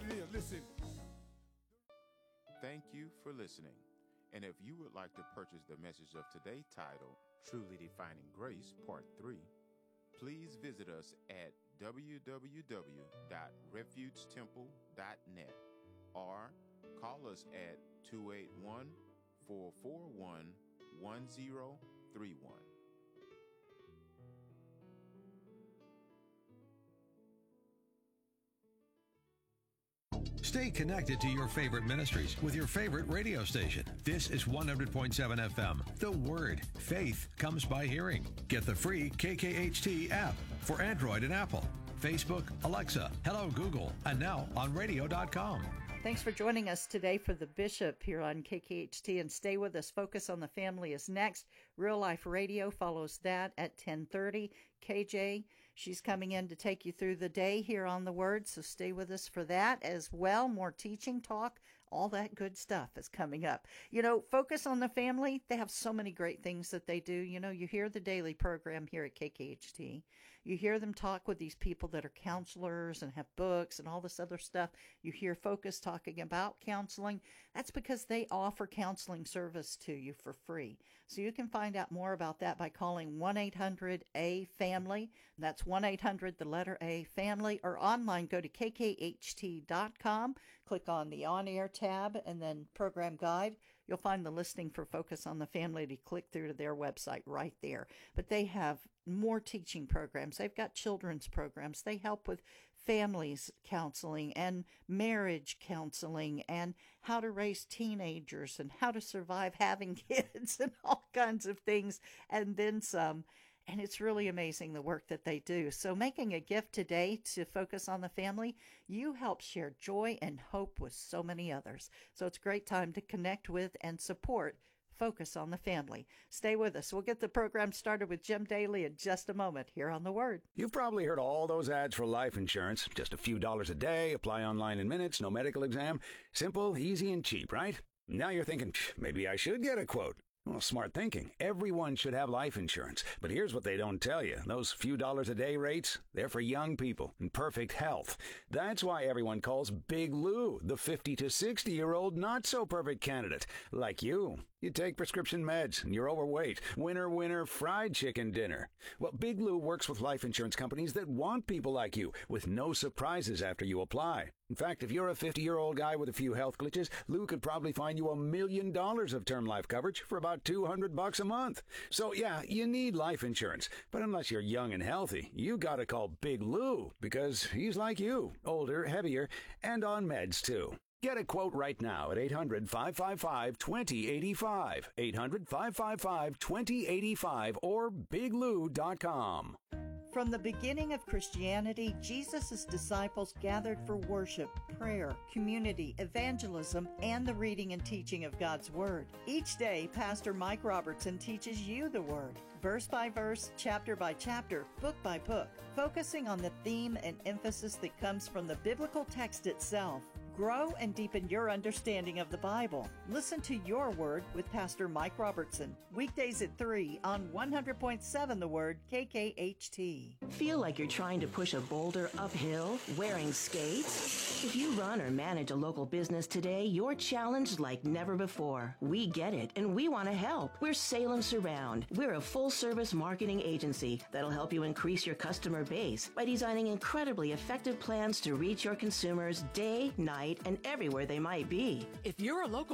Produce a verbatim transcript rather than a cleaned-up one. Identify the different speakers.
Speaker 1: it is. Listen.
Speaker 2: Thank you for listening. And if you would like to purchase the message of today titled Truly Defining Grace, Part three, please visit us at w w w dot refuge temple dot net or call us at two eight one, four four one, one zero three one.
Speaker 3: Stay connected to your favorite ministries with your favorite radio station. This is one hundred point seven F M. The Word. Faith comes by hearing. Get the free K K H T app for Android and Apple. Facebook, Alexa, Hello Google, and now on radio dot com.
Speaker 4: Thanks for joining us today for the Bishop here on K K H T, and stay with us. Focus on the Family is next. Real Life Radio follows that at ten thirty. K J, she's coming in to take you through the day here on the Word, so stay with us for that as well. More teaching, talk, all that good stuff is coming up. You know, Focus on the Family, they have so many great things that they do. You know, you hear the daily program here at K K H T. You hear them talk with these people that are counselors and have books and all this other stuff. You hear Focus talking about counseling. That's because they offer counseling service to you for free. So you can find out more about that by calling one eight hundred A family. That's one eight hundred, the letter A, family, or online, go to k k h t dot com, click on the on-air tab, and then program guide. You'll find the listing for Focus on the Family to click through to their website right there. But they have more teaching programs. They've got children's programs. They help with families counseling and marriage counseling and how to raise teenagers and how to survive having kids and all kinds of things, and then some. And it's really amazing the work that they do. So making a gift today to Focus on the Family, you help share joy and hope with so many others. So it's a great time to connect with and support Focus on the Family. Stay with us. We'll get the program started with Jim Daly in just a moment here on The Word.
Speaker 5: You've probably heard all those ads for life insurance. Just a few dollars a day, apply online in minutes, no medical exam. Simple, easy, and cheap, right? Now you're thinking, maybe I should get a quote. Well, smart thinking. Everyone should have life insurance. But here's what they don't tell you. Those few dollars a day rates, they're for young people in perfect health. That's why everyone calls Big Lou the fifty to sixty-year-old not-so-perfect candidate. Like you. You take prescription meds and you're overweight. Winner, winner, fried chicken dinner. Well, Big Lou works with life insurance companies that want people like you with no surprises after you apply. In fact, if you're a fifty-year-old guy with a few health glitches, Lou could probably find you a million dollars of term life coverage for about two hundred bucks a month. So yeah, you need life insurance. But unless you're young and healthy, you gotta call Big Lou because he's like you, older, heavier, and on meds too. Get a quote right now at eight hundred, five five five, two zero eight five, eight hundred, five five five, two zero eight five, or big lou dot com.
Speaker 4: From the beginning of Christianity, Jesus' disciples gathered for worship, prayer, community, evangelism, and the reading and teaching of God's Word. Each day, Pastor Mike Robertson teaches you the Word, verse by verse, chapter by chapter, book by book, focusing on the theme and emphasis that comes from the biblical text itself. Grow and deepen your understanding of the Bible. Listen to Your Word with Pastor Mike Robertson. Weekdays at three on one hundred point seven The Word, K K H T.
Speaker 6: Feel like you're trying to push a boulder uphill wearing skates? If you run or manage a local business today, you're challenged like never before. We get it, and we want to help. We're Salem Surround. We're a full-service marketing agency that'll help you increase your customer base by designing incredibly effective plans to reach your consumers day, night, and everywhere they might be.
Speaker 7: If you're a local